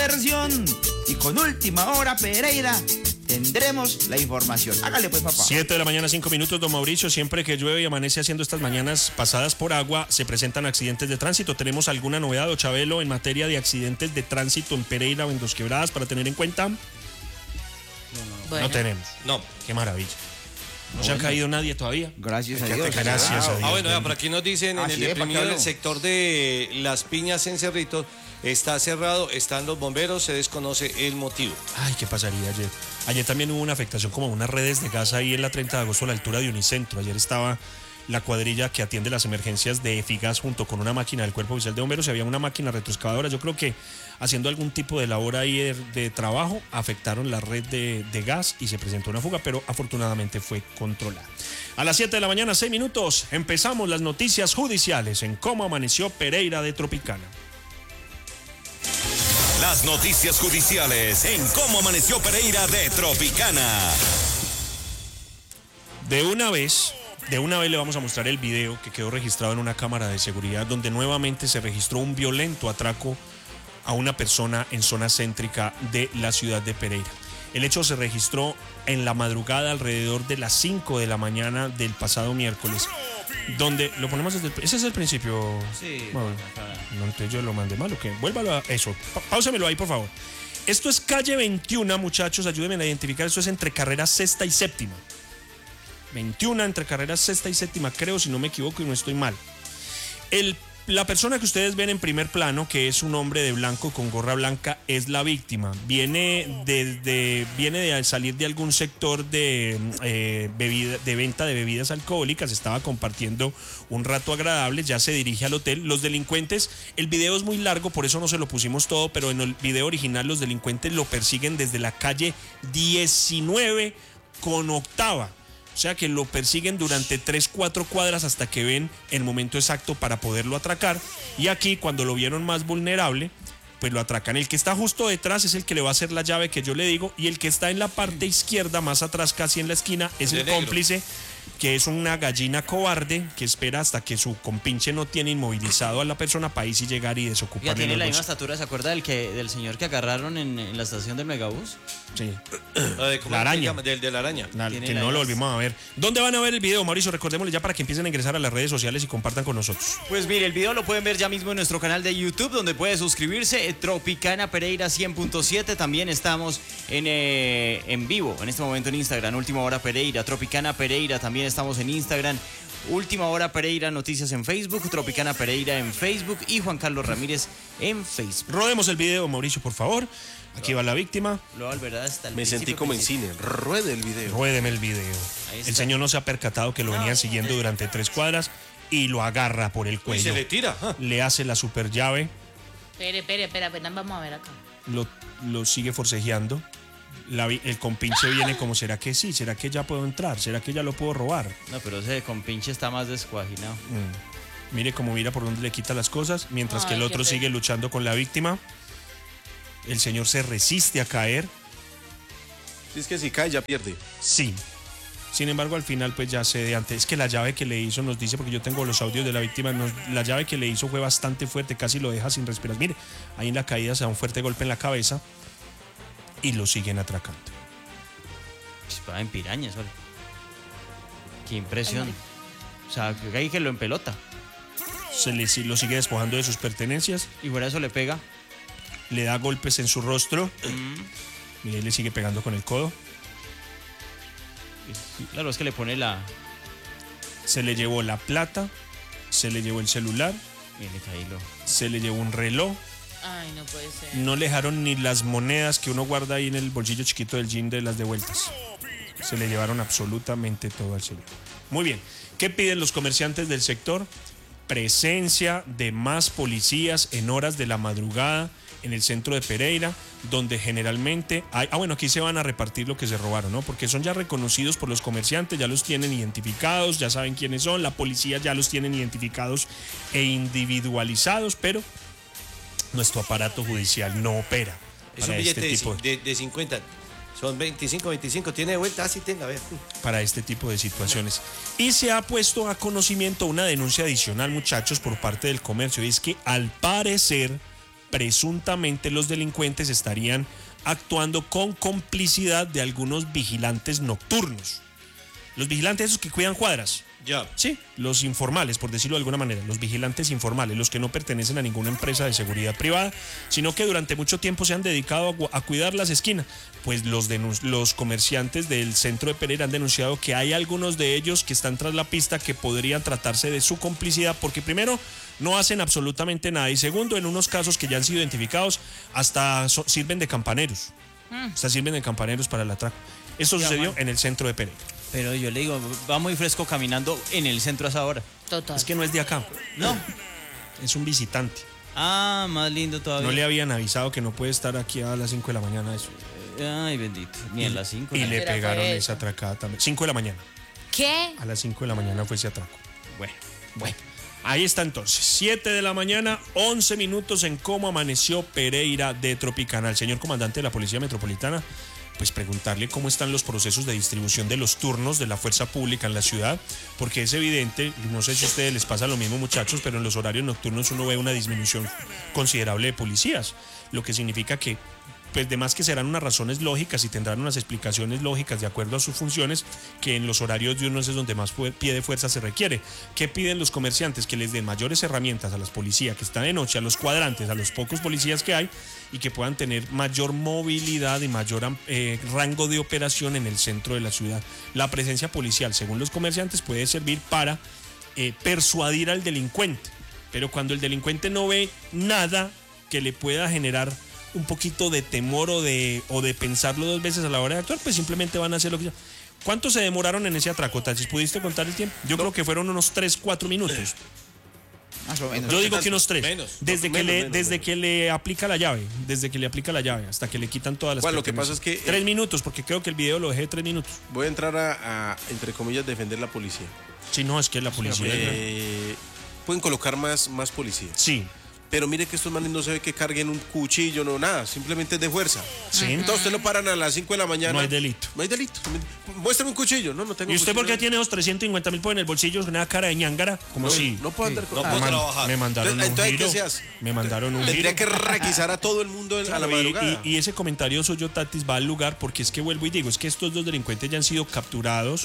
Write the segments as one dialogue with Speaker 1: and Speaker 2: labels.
Speaker 1: diversión. Y con Última Hora Pereira tendremos la información. Hágale pues, papá.
Speaker 2: 7 de la mañana, 5 minutos, don Mauricio. Siempre que llueve y amanece haciendo estas mañanas pasadas por agua, se presentan accidentes de tránsito. ¿Tenemos alguna novedad, don Chabelo, en materia de accidentes de tránsito en Pereira o en Dos Quebradas para tener en cuenta?
Speaker 3: Bueno.
Speaker 2: No tenemos.
Speaker 4: No.
Speaker 2: Qué maravilla. No se ha caído nadie todavía.
Speaker 1: Gracias a Dios.
Speaker 2: Gracias a Dios.
Speaker 4: Bueno, por aquí nos dicen en el deprimido del sector de Las Piñas en Cerritos está cerrado, están los bomberos, se desconoce el motivo.
Speaker 2: Ay, ¿qué pasaría ayer? Ayer también hubo una afectación como unas redes de gas ahí en la 30 de agosto a la altura de Unicentro. Ayer estaba la cuadrilla que atiende las emergencias de Efigas junto con una máquina del Cuerpo Oficial de Bomberos y había una máquina retroexcavadora. Yo creo que haciendo algún tipo de labor ahí de trabajo afectaron la red de gas y se presentó una fuga, pero afortunadamente fue controlada. A las 7 de la mañana, 6 minutos, empezamos las noticias judiciales en cómo amaneció Pereira de Tropicana.
Speaker 5: Las noticias judiciales en cómo amaneció Pereira de Tropicana.
Speaker 2: De una vez le vamos a mostrar el video que quedó registrado en una cámara de seguridad donde nuevamente se registró un violento atraco a una persona en zona céntrica de la ciudad de Pereira. El hecho se registró en la madrugada alrededor de las 5 de la mañana del pasado miércoles, donde lo ponemos desde ese es el principio.
Speaker 3: Sí.
Speaker 2: Bueno, no, entonces yo lo mandé mal, ¿o qué? Vuélvalo a eso. Páusemelo ahí, por favor. Esto es calle 21, muchachos, ayúdenme a identificar. Esto es entre carreras sexta y séptima. 21 entre carreras sexta y séptima, creo, si no me equivoco y no estoy mal. La persona que ustedes ven en primer plano, que es un hombre de blanco con gorra blanca, es la víctima. Viene de salir de algún sector de venta de bebidas alcohólicas, estaba compartiendo un rato agradable, ya se dirige al hotel. Los delincuentes, el video es muy largo, por eso no se lo pusimos todo, pero en el video original los delincuentes lo persiguen desde la calle 19 con octava. O sea que lo persiguen durante 3-4 cuadras hasta que ven el momento exacto para poderlo atracar. Y aquí, cuando lo vieron más vulnerable, pues lo atracan. El que está justo detrás es el que le va a hacer la llave que yo le digo. Y el que está en la parte izquierda, más atrás, casi en la esquina, es el cómplice, que es una gallina cobarde que espera hasta que su compinche no tiene inmovilizado a la persona para ir y llegar y desocuparle.
Speaker 3: Ya tiene la misma estatura, ¿se acuerda del señor que agarraron en la estación del Megabús?
Speaker 2: Sí.
Speaker 4: La araña. De la araña.
Speaker 2: Que no lo volvimos a ver. ¿Dónde van a ver el video, Mauricio? Recordémosle ya para que empiecen a ingresar a las redes sociales y compartan con nosotros.
Speaker 3: Pues mire, el video lo pueden ver ya mismo en nuestro canal de YouTube, donde puede suscribirse, Tropicana Pereira 100.7. También estamos en vivo, en este momento en Instagram, Última Hora Pereira, Tropicana Pereira, también estamos en Instagram, Última Hora Pereira Noticias en Facebook, Tropicana Pereira en Facebook y Juan Carlos Ramírez en Facebook.
Speaker 2: Rodemos el video, Mauricio, por favor. Aquí va la víctima.
Speaker 4: Me sentí como en cine. Ruede el video.
Speaker 2: Ruédeme el video. El señor no se ha percatado que lo venían siguiendo durante 3 cuadras y lo agarra por el cuello.
Speaker 4: Y se le tira.
Speaker 2: Le hace la super llave.
Speaker 6: Espera, vamos a ver acá.
Speaker 2: Lo sigue forcejeando. El compinche viene como, ¿será que sí? ¿Será que ya puedo entrar? ¿Será que ya lo puedo robar?
Speaker 3: No, pero ese compinche está más descuajinado.
Speaker 2: Mire cómo mira por dónde le quita las cosas, mientras que el otro sigue luchando con la víctima. El señor se resiste a caer.
Speaker 4: Si es que si cae ya pierde.
Speaker 2: Sí. Sin embargo, al final pues ya cede antes. Es que la llave que le hizo, nos dice, porque yo tengo los audios de la víctima, la llave que le hizo fue bastante fuerte, casi lo deja sin respirar. Mire, ahí en la caída se da un fuerte golpe en la cabeza y lo siguen atracando.
Speaker 3: Va en pirañas, ¿vale? Qué impresión. O sea, ahí que lo empelota.
Speaker 2: Lo sigue despojando de sus pertenencias.
Speaker 3: Y por eso le pega.
Speaker 2: Le da golpes en su rostro. Mire, le sigue pegando con el codo.
Speaker 3: Claro, es que le pone
Speaker 2: Se le llevó la plata, se le llevó el celular, se le llevó un reloj.
Speaker 6: Ay, no puede ser.
Speaker 2: No le dejaron ni las monedas que uno guarda ahí en el bolsillo chiquito del jean de las devueltas. Se le llevaron absolutamente todo al celular. Muy bien. ¿Qué piden los comerciantes del sector? Presencia de más policías en horas de la madrugada en el centro de Pereira, donde generalmente hay... bueno, aquí se van a repartir lo que se robaron, ¿no? Porque son ya reconocidos por los comerciantes, ya los tienen identificados, ya saben quiénes son, la policía ya los tienen identificados e individualizados, pero nuestro aparato judicial no opera.
Speaker 4: Es un billete de 50. Son 25, tiene de vuelta, así tenga, a ver.
Speaker 2: Para este tipo de situaciones. Y se ha puesto a conocimiento una denuncia adicional, muchachos, por parte del comercio, y es que al parecer presuntamente los delincuentes estarían actuando con complicidad de algunos vigilantes nocturnos. Los vigilantes esos que cuidan cuadras.
Speaker 4: Ya.
Speaker 2: Sí, los informales, por decirlo de alguna manera, los vigilantes informales, los que no pertenecen a ninguna empresa de seguridad privada, sino que durante mucho tiempo se han dedicado a cuidar las esquinas. Pues los comerciantes del centro de Pereira han denunciado que hay algunos de ellos que están tras la pista que podrían tratarse de su complicidad, porque primero, no hacen absolutamente nada, y segundo, en unos casos que ya han sido identificados, hasta sirven de campaneros. Hasta sirven de campaneros para el atraco. Esto sucedió en el centro de Pereira.
Speaker 3: Pero yo le digo, va muy fresco caminando en el centro a esa hora.
Speaker 6: Total.
Speaker 2: Es que no es de acá.
Speaker 3: No.
Speaker 2: Es un visitante.
Speaker 3: Ah, más lindo todavía.
Speaker 2: No le habían avisado que no puede estar aquí a las 5 de la mañana. Eso.
Speaker 3: Ay, bendito. Ni a las 5.
Speaker 2: Y le
Speaker 6: Era
Speaker 2: pegaron
Speaker 6: por
Speaker 2: esa
Speaker 6: eso.
Speaker 2: atracada también. 5 de la mañana.
Speaker 6: ¿Qué?
Speaker 2: A las 5 de la mañana fue ese atraco.
Speaker 3: Bueno.
Speaker 2: Ahí está entonces. 7 de la mañana, 11 minutos en cómo amaneció Pereira de Tropicana. El señor comandante de la Policía Metropolitana, pues preguntarle cómo están los procesos de distribución de los turnos de la fuerza pública en la ciudad, porque es evidente, no sé si a ustedes les pasa lo mismo, muchachos, pero en los horarios nocturnos uno ve una disminución considerable de policías, lo que significa que pues de más que serán unas razones lógicas y tendrán unas explicaciones lógicas de acuerdo a sus funciones, que en los horarios diurnos es donde más pie de fuerza se requiere. ¿Qué piden los comerciantes? Que les den mayores herramientas a las policías que están de noche, a los cuadrantes, a los pocos policías que hay, y que puedan tener mayor movilidad y mayor rango de operación en el centro de la ciudad. La presencia policial, según los comerciantes, puede servir para persuadir al delincuente, pero cuando el delincuente no ve nada que le pueda generar un poquito de temor o de pensarlo dos veces a la hora de actuar, pues simplemente van a hacer lo que... ¿Cuánto se demoraron en ese atraco, Tachis? ¿Pudiste contar el tiempo? Yo creo que fueron unos 3-4 minutos.
Speaker 1: Más o menos.
Speaker 2: Yo digo que unos 3.
Speaker 4: Menos.
Speaker 2: Desde que le aplica la llave. Desde que le aplica la llave hasta que le quitan todas las...
Speaker 7: Bueno, lo que
Speaker 2: pertenencias.
Speaker 7: pasa es que...
Speaker 2: 3 minutos, porque creo que el video lo dejé de 3 minutos.
Speaker 7: Voy a entrar a, entre comillas, defender la policía.
Speaker 2: Sí, no, es que la policía...
Speaker 7: Pueden colocar más policías.
Speaker 2: Sí.
Speaker 7: Pero mire que estos manes no se ve que carguen un cuchillo, no nada, simplemente es de fuerza.
Speaker 2: Sí.
Speaker 7: Entonces usted lo paran a las 5 de la mañana.
Speaker 2: No hay delito.
Speaker 7: No hay delito. Muéstrame un cuchillo. No tengo
Speaker 2: ¿Y usted por qué
Speaker 7: cuchillo.
Speaker 2: tiene esos 350.000 pesos en el bolsillo con una cara de ñángara? Como si...
Speaker 7: No puedo andar con...
Speaker 4: No puedo trabajar.
Speaker 2: Me mandaron
Speaker 7: Entonces,
Speaker 2: un
Speaker 7: ¿qué
Speaker 2: giro.
Speaker 7: se hace?
Speaker 2: Me mandaron un
Speaker 7: Tendría
Speaker 2: giro.
Speaker 7: que requisar a todo el mundo a la madrugada.
Speaker 2: Y ese comentario suyo, Tatis, va al lugar porque es que vuelvo y digo, es que estos dos delincuentes ya han sido capturados,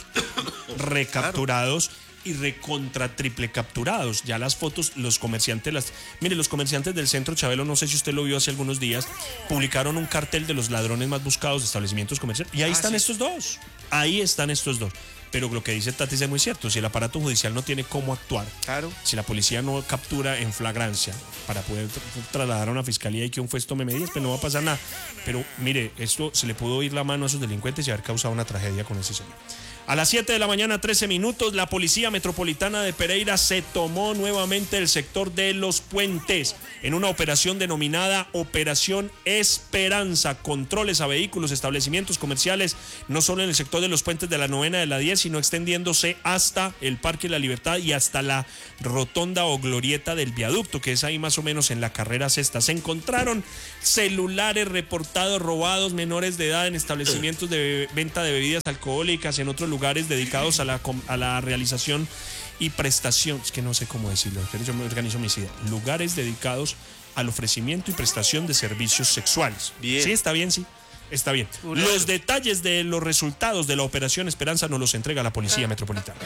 Speaker 2: recapturados y recontra triple capturados. Ya las fotos, los comerciantes, los comerciantes del centro Chabelo, no sé si usted lo vio hace algunos días, publicaron un cartel de los ladrones más buscados de establecimientos comerciales. Y ahí están estos dos. Ahí están estos dos. Pero lo que dice Tatis es muy cierto. Si el aparato judicial no tiene cómo actuar,
Speaker 7: Claro.
Speaker 2: si la policía no captura en flagrancia para poder trasladar a una fiscalía y que un juez tome medidas, pues no va a pasar nada. Pero mire, esto se le pudo ir la mano a esos delincuentes y haber causado una tragedia con ese señor. A las 7 de la mañana, 13 minutos, la Policía Metropolitana de Pereira se tomó nuevamente el sector de Los Puentes en una operación denominada Operación Esperanza. Controles a vehículos, establecimientos comerciales, no solo en el sector de Los Puentes de la 9ª de la 10, sino extendiéndose hasta el Parque de la Libertad y hasta la rotonda o glorieta del viaducto, que es ahí más o menos en la carrera sexta. Se encontraron celulares reportados robados, menores de edad en establecimientos de venta de bebidas alcohólicas, en otros lugares dedicados a la realización y prestación, es que no sé cómo decirlo, yo me organizo mis ideas, lugares dedicados al ofrecimiento y prestación de servicios sexuales.
Speaker 7: Bien.
Speaker 2: Sí, está bien, sí. Está bien. Los detalles de los resultados de la Operación Esperanza nos los entrega la Policía Metropolitana.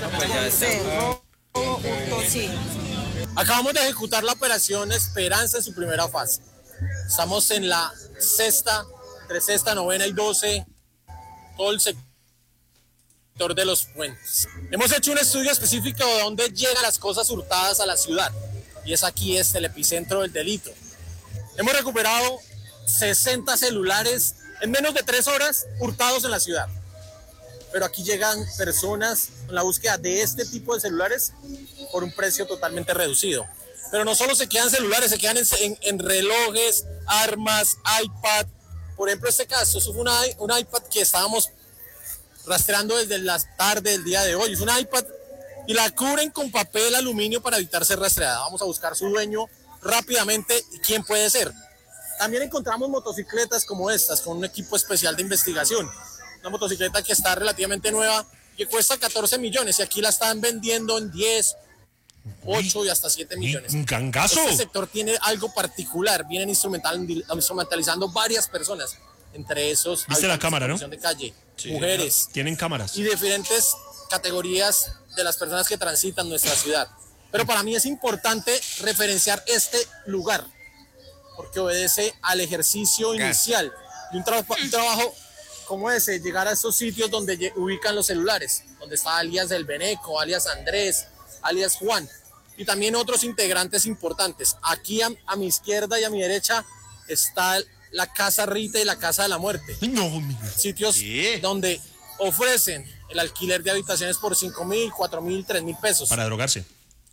Speaker 8: Acabamos de ejecutar la Operación Esperanza en su primera fase. Estamos en la sexta, entre sexta, novena y 12, todo el sector de Los Puentes. Hemos hecho un estudio específico de dónde llegan las cosas hurtadas a la ciudad, y es aquí el epicentro del delito. Hemos recuperado 60 celulares en menos de 3 horas hurtados en la ciudad. Pero aquí llegan personas en la búsqueda de este tipo de celulares por un precio totalmente reducido. Pero no solo se quedan celulares, se quedan en relojes, armas, iPad. Por ejemplo, este caso, eso fue un iPad que estábamos rastreando desde la tarde del día de hoy. Es un iPad y la cubren con papel aluminio para evitar ser rastreada. Vamos a buscar su dueño rápidamente y quién puede ser. También encontramos motocicletas como estas con un equipo especial de investigación. Una motocicleta que está relativamente nueva, que cuesta 14 millones y aquí la están vendiendo en 10, 8 y hasta 7 millones.
Speaker 2: Un gangazo.
Speaker 8: Este sector tiene algo particular, vienen instrumentalizando varias personas, entre esos
Speaker 2: ¿Viste la cámara, no?
Speaker 8: de calle, mujeres,
Speaker 2: Tienen cámaras.
Speaker 8: y diferentes categorías de las personas que transitan nuestra ciudad. Pero para mí es importante referenciar este lugar, porque obedece al ejercicio inicial de un trabajo como ese, llegar a esos sitios donde ubican los celulares, donde está alias El Beneco, alias Andrés, alias Juan, y también otros integrantes importantes. Aquí a mi izquierda y a mi derecha está la Casa Rita y la Casa de la Muerte.
Speaker 2: No,
Speaker 8: Sitios donde ofrecen el alquiler de habitaciones por 5.000, 4.000, 3.000 pesos.
Speaker 2: para drogarse.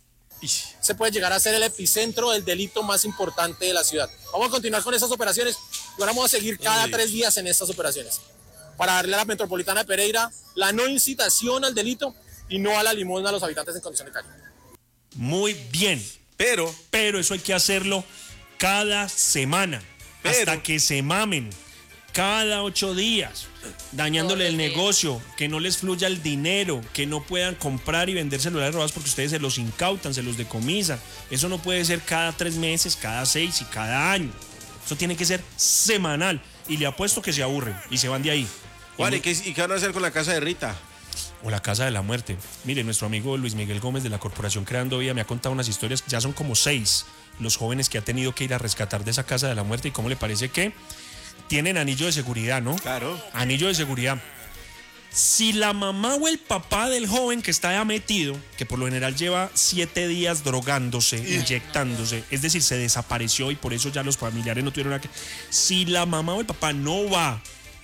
Speaker 8: Se puede llegar a ser el epicentro del delito más importante de la ciudad. Vamos a continuar con esas operaciones y ahora vamos a seguir cada 3 días en estas operaciones para darle a la Metropolitana de Pereira la no incitación al delito y no a la limosna a los habitantes en condición de calle.
Speaker 2: Muy bien. Pero eso hay que hacerlo cada semana. Hasta que se mamen. Cada 8 días. Dañándole el negocio. Que no les fluya el dinero. Que no puedan comprar y vender celulares robados porque ustedes se los incautan, se los decomisan. Eso no puede ser cada 3 meses, cada 6 y cada año. Eso tiene que ser semanal. Y le apuesto que se aburren y se van de ahí.
Speaker 7: Juan, ¿y qué van a hacer con la Casa de Rita?
Speaker 2: O la Casa de la Muerte. Mire, nuestro amigo Luis Miguel Gómez de la Corporación Creando Vida me ha contado unas historias, ya son como 6 los jóvenes que ha tenido que ir a rescatar de esa Casa de la Muerte y cómo le parece que tienen anillo de seguridad, ¿no?
Speaker 7: Claro.
Speaker 2: Anillo de seguridad. Si la mamá o el papá del joven que está ya metido, que por lo general lleva 7 días drogándose, inyectándose, es decir, se desapareció y por eso ya los familiares no tuvieron nada que... Si la mamá o el papá no va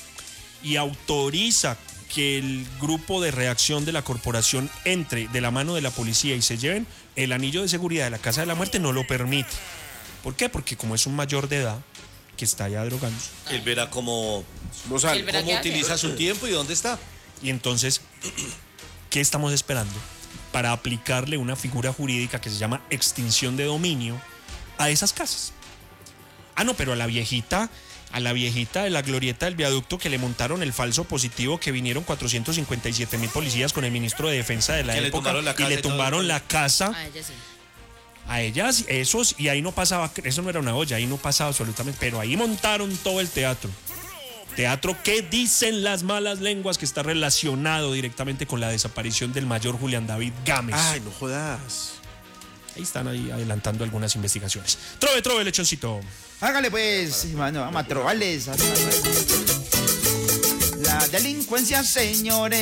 Speaker 2: y autoriza que el grupo de reacción de la corporación entre de la mano de la policía y se lleven, el anillo de seguridad de la Casa de la Muerte no lo permite. ¿Por qué? Porque como es un mayor de edad que está ya drogándose.
Speaker 4: Él verá cómo
Speaker 6: Él verá qué hace.
Speaker 4: utiliza su tiempo y dónde está.
Speaker 2: Y entonces, ¿qué estamos esperando para aplicarle una figura jurídica que se llama extinción de dominio a esas casas? Ah, no, pero a la viejita de la glorieta del viaducto que le montaron el falso positivo, que vinieron 457,000 policías con el ministro de Defensa de la
Speaker 4: Que
Speaker 2: época
Speaker 4: le tumbaron la
Speaker 2: y
Speaker 4: casa
Speaker 2: le
Speaker 4: y todo.
Speaker 2: tumbaron la casa.
Speaker 6: A ella sí.
Speaker 2: A ellas, esos, y ahí no pasaba, eso no era una olla, ahí no pasaba absolutamente, pero ahí montaron todo el teatro. Teatro que dicen las malas lenguas que está relacionado directamente con la desaparición del mayor Julián David Gámez.
Speaker 7: Ay, no jodas.
Speaker 2: Ahí están ahí adelantando algunas investigaciones. Trove, lechoncito.
Speaker 1: Hágale pues, mano, vamos a trobarles. La delincuencia, señores.